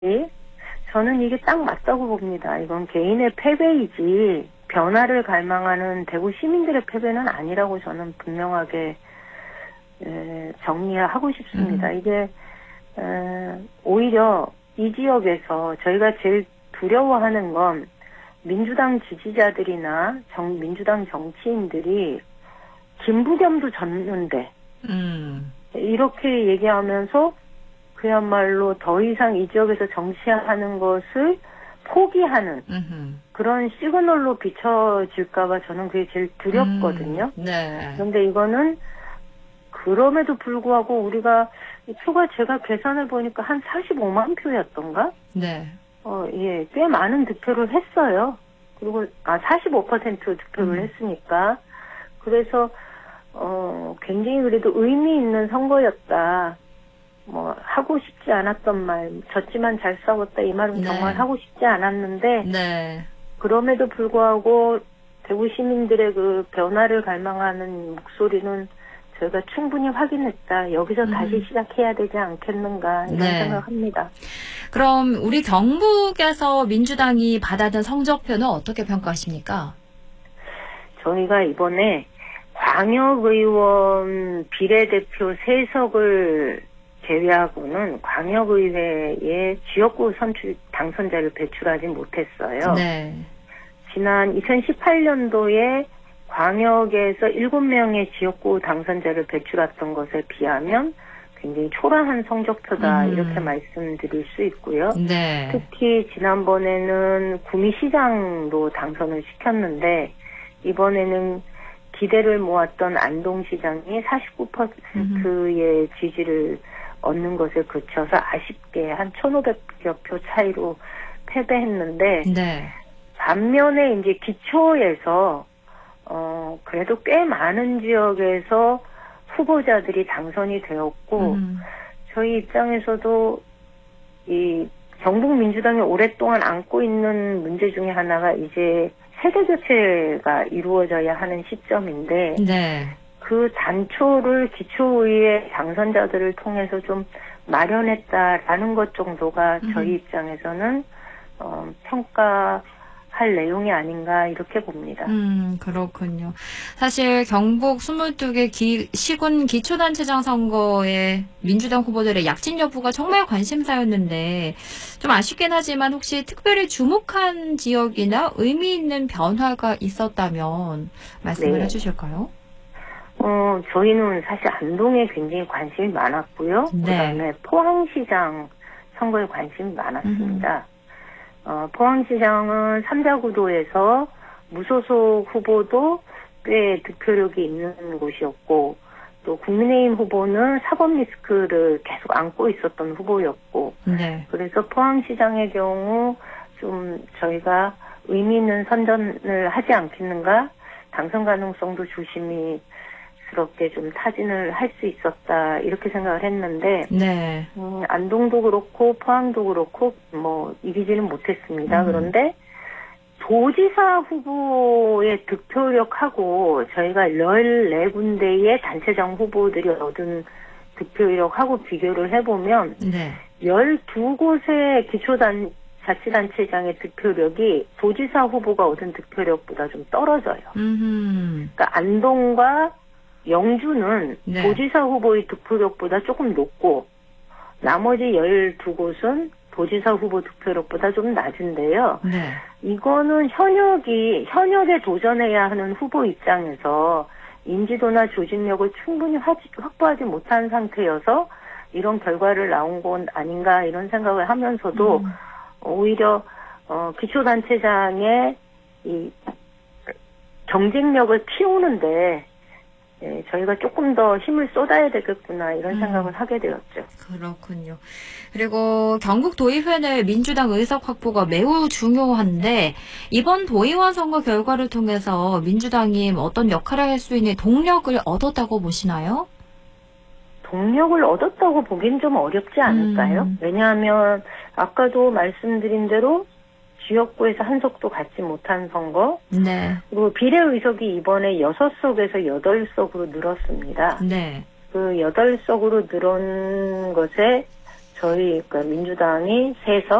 저는 이게 딱 맞다고 봅니다. 이건 개인의 패배이지 변화를 갈망하는 대구 시민들의 패배는 아니라고 저는 분명하게 정리하고 싶습니다. 이게 오히려 이 지역에서 저희가 제일 두려워하는 건 민주당 지지자들이나 민주당 정치인들이 김부겸도 졌는데 이렇게 얘기하면서 그야말로 더 이상 이 지역에서 정치하는 것을 포기하는 그런 시그널로 비춰질까봐 저는 그게 제일 두렵거든요. 네. 그런데 이거는 그럼에도 불구하고 우리가 이 표가 제가 계산을 보니까 한 45만 표였던가? 네. 예, 꽤 많은 득표를 했어요. 그리고 45% 득표를 했으니까 그래서 굉장히 그래도 의미 있는 선거였다. 하고 싶지 않았던 말, 졌지만 잘 싸웠다 이 말은 네. 정말 하고 싶지 않았는데 네. 그럼에도 불구하고 대구 시민들의 그 변화를 갈망하는 목소리는 저희가 충분히 확인했다. 여기서 다시 시작해야 되지 않겠는가 이런 네. 생각합니다. 그럼 우리 경북에서 민주당이 받아든 성적표는 어떻게 평가하십니까? 저희가 이번에 광역의원 비례대표 3석을 제외하고는 광역의회에 지역구 선출 당선자를 배출하지 못했어요. 네. 지난 2018년도에 광역에서 7명의 지역구 당선자를 배출했던 것에 비하면 굉장히 초라한 성적표다 이렇게 말씀드릴 수 있고요. 네. 특히 지난번에는 구미시장도 당선을 시켰는데 이번에는 기대를 모았던 안동시장이 49%의 지지를 얻는 것에 그쳐서 아쉽게 한 1,500여 표 차이로 패배했는데 네. 반면에 이제 기초에서 그래도 꽤 많은 지역에서 후보자들이 당선이 되었고 저희 입장에서도 이 경북 민주당이 오랫동안 안고 있는 문제 중에 하나가 이제 세대 교체가 이루어져야 하는 시점인데 네. 그 단초를 기초의회 당선자들을 통해서 좀 마련했다라는 것 정도가 저희 입장에서는 평가할 내용이 아닌가 이렇게 봅니다. 그렇군요. 사실 경북 22개 시군 기초단체장 선거에 민주당 후보들의 약진 여부가 정말 관심사였는데 좀 아쉽긴 하지만 혹시 특별히 주목한 지역이나 의미 있는 변화가 있었다면 말씀을 네. 해주실까요? 저희는 사실 안동에 굉장히 관심이 많았고요. 네. 그다음에 포항시장 선거에 관심이 많았습니다. 포항시장은 3자 구도에서 무소속 후보도 꽤 득표력이 있는 곳이었고 또 국민의힘 후보는 사법 리스크를 계속 안고 있었던 후보였고 네. 그래서 포항시장의 경우 좀 저희가 의미 있는 선전을 하지 않겠는가 당선 가능성도 조심스럽게 좀 타진을 할 수 있었다 이렇게 생각을 했는데 네. 안동도 그렇고 포항도 그렇고 이기지는 못했습니다. 그런데 도지사 후보의 득표력하고 저희가 14군데의 단체장 후보들이 얻은 득표력하고 비교를 해보면 네. 12곳의 자치단체장의 득표력이 도지사 후보가 얻은 득표력보다 좀 떨어져요. 그러니까 안동과 영주는 네. 도지사 후보의 득표력보다 조금 높고 나머지 12곳은 도지사 후보 득표력보다 좀 낮은데요. 네. 이거는 현역에 도전해야 하는 후보 입장에서 인지도나 조직력을 충분히 확보하지 못한 상태여서 이런 결과를 나온 건 아닌가 이런 생각을 하면서도 오히려 기초단체장의 이 경쟁력을 키우는데 저희가 조금 더 힘을 쏟아야 되겠구나 이런 생각을 하게 되었죠. 그렇군요. 그리고 경북 도의회 내 민주당 의석 확보가 매우 중요한데 이번 도의원 선거 결과를 통해서 민주당이 어떤 역할을 할 수 있는 동력을 얻었다고 보시나요? 동력을 얻었다고 보긴 좀 어렵지 않을까요? 왜냐하면 아까도 말씀드린 대로 지역구에서 한 석도 갖지 못한 선거, 네. 그리고 비례의석이 이번에 6석에서 8석으로 늘었습니다. 네. 그 8석으로 늘은 것에 저희, 그러니까 민주당이 3석,